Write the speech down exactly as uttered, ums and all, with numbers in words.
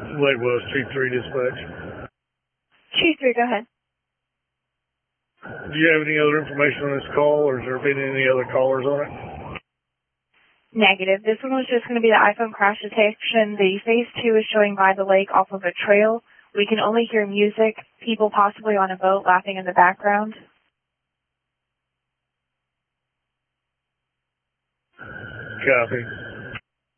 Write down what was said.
Lake Wells, Chief three dispatch. Chief three, go ahead. Do you have any other information on this call, or has there been any other callers on it? Negative. This one was just going to be the iPhone crash detection. The phase two is showing by the lake off of a trail. We can only hear music, people possibly on a boat laughing in the background. Copy.